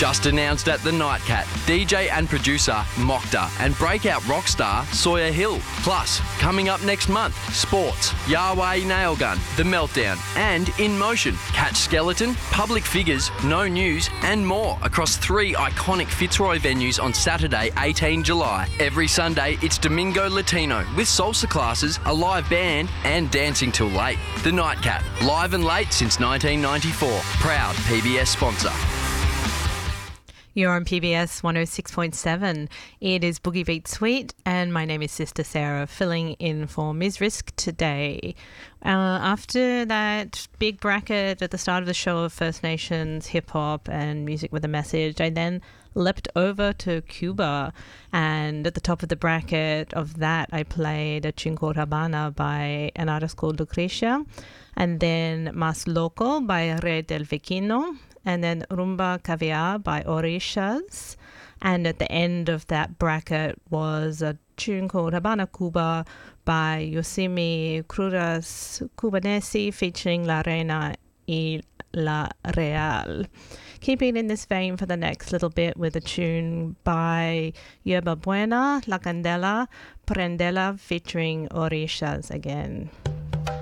Just announced at the Nightcat, DJ and producer Mokta and breakout rock star Sawyer Hill. Plus, coming up next month, sports, Yahweh Nailgun, The Meltdown, and In Motion, Catch Skeleton, Public Figures, No News, and more across 3 iconic Fitzroy venues on Saturday, 18 July. Every Sunday, it's Domingo Latino with salsa classes, a live band, and dancing till late. The Nightcat, live and late since 1994. Proud PBS sponsor. You're on PBS 106.7. It is Boogie Beat Suite, and my name is Sister Sarah, filling in for Ms. Risk today. After that big bracket at the start of the show of First Nations, hip-hop and music with a message, I then leapt over to Cuba, and at the top of the bracket of that, I played a tune called Habana by an artist called Lucrecia, and then Mas Loco by Rey del Vecino, and then Rumba Caviar by Orishas. And at the end of that bracket was a tune called Habana Cuba by Yosimi Cruz Cubanesi featuring La Reina y La Real. Keeping in this vein for the next little bit with a tune by Yerba Buena, La Candela, Prendela featuring Orishas again.